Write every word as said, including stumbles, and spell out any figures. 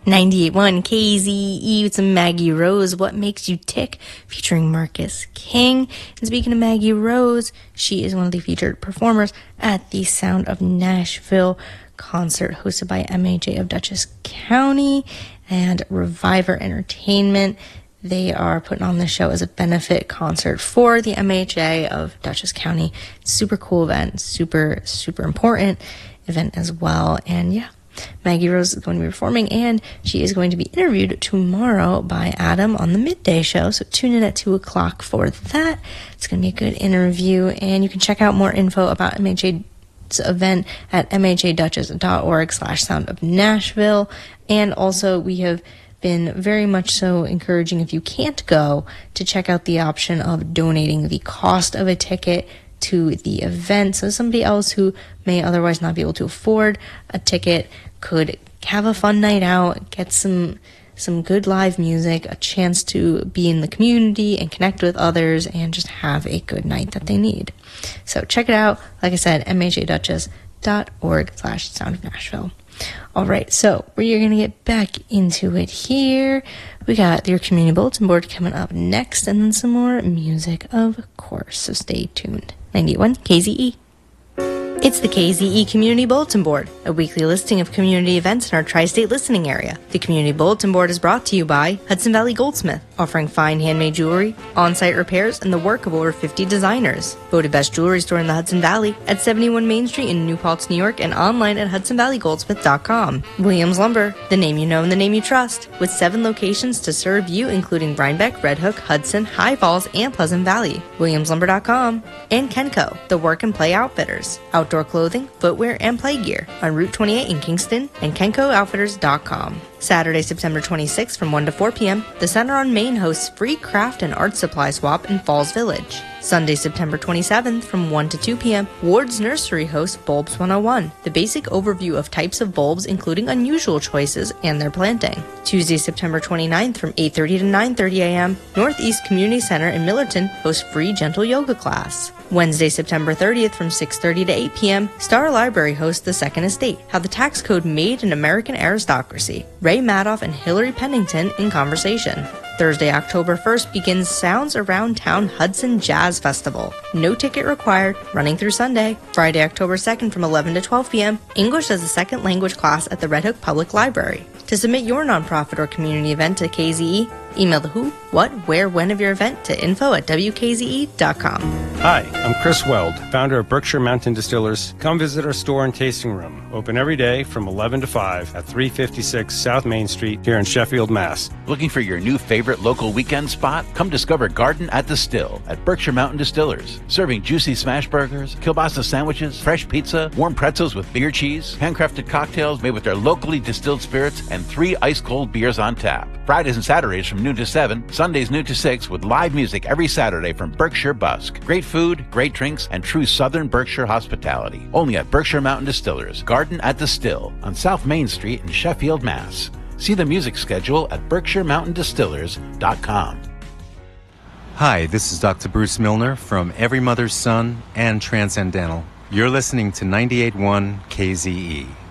ninety-eight point one K Z E with some Maggie Rose, What Makes You Tick, featuring Marcus King. And speaking of Maggie Rose, she is one of the featured performers at the Sound of Nashville concert hosted by M H A of Dutchess County and Reviver Entertainment. They are putting on the show as a benefit concert for the M H A of Dutchess County. Super cool event, super, super important event as well. And yeah, Maggie Rose is going to be performing, and she is going to be interviewed tomorrow by Adam on the Midday Show. So tune in at two o'clock for that. It's going to be a good interview, and you can check out more info about M H A's event at mhaduchess.org slash sound of Nashville. And also, we have been very much so encouraging, if you can't go, to check out the option of donating the cost of a ticket to the event, so somebody else who may otherwise not be able to afford a ticket could have a fun night out, get some some good live music, a chance to be in the community and connect with others, and just have a good night that they need. So check it out. Like I said, mhaduchess.org slash sound of Nashville. All right, so we're going to get back into it here. We got your community bulletin board coming up next, and then some more music, of course. So stay tuned. ninety-one K Z E. It's the K Z E Community Bulletin Board, a weekly listing of community events in our tri-state listening area. The Community Bulletin Board is brought to you by Hudson Valley Goldsmith, offering fine handmade jewelry, on-site repairs, and the work of over fifty designers. Voted best jewelry store in the Hudson Valley at seventy-one Main Street in New Paltz, New York, and online at hudson valley goldsmith dot com. Williams Lumber, the name you know and the name you trust, with seven locations to serve you, including Rhinebeck, Red Hook, Hudson, High Falls, and Pleasant Valley. williams lumber dot com. And Kenco, the work and play outfitters. Outdoor clothing, footwear, and play gear on Route twenty-eight in Kingston and kenco outfitters dot com. Saturday, September twenty-sixth from one to four p.m., the Center on Main hosts free craft and art supply swap in Falls Village. Sunday, September twenty-seventh from one to two p.m., Ward's Nursery hosts Bulbs one oh one, the basic overview of types of bulbs including unusual choices and their planting. Tuesday, September twenty-ninth from eight thirty to nine thirty a.m., Northeast Community Center in Millerton hosts free gentle yoga class. Wednesday, September thirtieth from six thirty to eight p.m., Star Library hosts The Second Estate, How the Tax Code Made an American Aristocracy. Ray Madoff and Hillary Pennington in conversation. Thursday, October first begins Sounds Around Town Hudson Jazz Festival. No ticket required, running through Sunday. Friday, October second from eleven to twelve p.m., English as a second language class at the Red Hook Public Library. To submit your nonprofit or community event to K Z E, email the who, what, where, when of your event to info at w k z e dot com. Hi, I'm Chris Weld, founder of Berkshire Mountain Distillers. Come visit our store and tasting room, open every day from eleven to five at three fifty-six South Main Street here in Sheffield, Mass. Looking for your new favorite local weekend spot? Come discover Garden at the Still at Berkshire Mountain Distillers. Serving juicy smash burgers, kielbasa sandwiches, fresh pizza, warm pretzels with beer cheese, handcrafted cocktails made with their locally distilled spirits, and three ice-cold beers on tap. Fridays and Saturdays from noon to seven, Sundays noon to six, with live music every Saturday from Berkshire Busk. Great food, great drinks, and true Southern Berkshire hospitality. Only at Berkshire Mountain Distillers, Garden at the Still, on South Main Street in Sheffield, Mass. See the music schedule at berkshire mountain distillers dot com. Hi, this is Doctor Bruce Milner from Every Mother's Son and Transcendental. You're listening to ninety-eight point one K Z E.